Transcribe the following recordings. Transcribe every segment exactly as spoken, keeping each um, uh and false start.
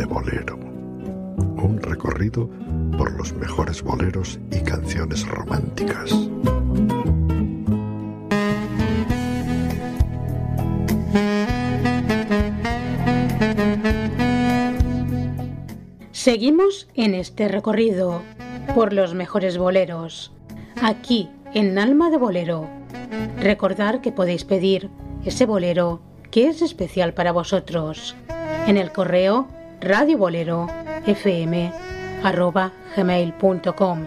Bolero. Un recorrido por los mejores boleros y canciones románticas. Seguimos en este recorrido por los mejores boleros, aquí en Alma de Bolero. Recordad que podéis pedir ese bolero que es especial para vosotros en el correo radiobolerofm arroba gmail punto com.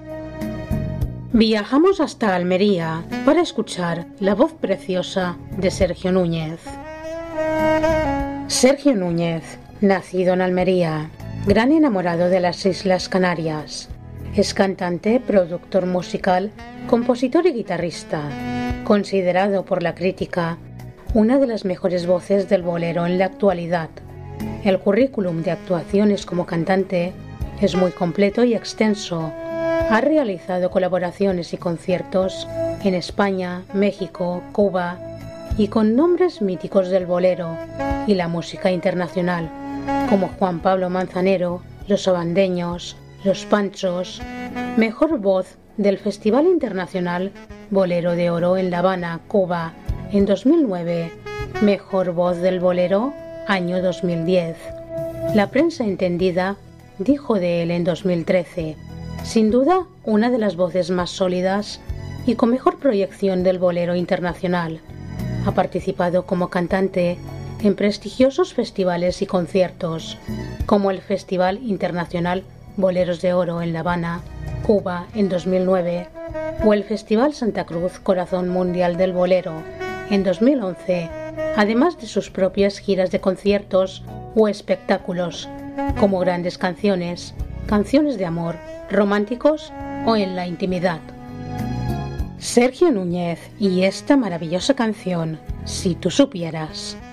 Viajamos hasta Almería para escuchar la voz preciosa de Sergio Núñez. Sergio Núñez, nacido en Almería, gran enamorado de las Islas Canarias. Es cantante, productor musical, compositor y guitarrista, considerado por la crítica una de las mejores voces del bolero en la actualidad. El currículum de actuaciones como cantante es muy completo y extenso. Ha realizado colaboraciones y conciertos en España, México, Cuba y con nombres míticos del bolero y la música internacional, como Juan Pablo Manzanero, Los Abandeños, Los Panchos, mejor voz del Festival Internacional Bolero de Oro en La Habana, Cuba, en dos mil nueve, mejor voz del bolero, año dos mil diez. La prensa entendida dijo de él en dos mil trece, sin duda una de las voces más sólidas y con mejor proyección del bolero internacional. Ha participado como cantante en prestigiosos festivales y conciertos, como el Festival Internacional Boleros de Oro en La Habana, Cuba, en dos mil nueve, o el Festival Santa Cruz Corazón Mundial del Bolero, en dos mil once, además de sus propias giras de conciertos o espectáculos, como Grandes Canciones, Canciones de Amor, Románticos o En la Intimidad. Sergio Núñez y esta maravillosa canción, Si tú supieras.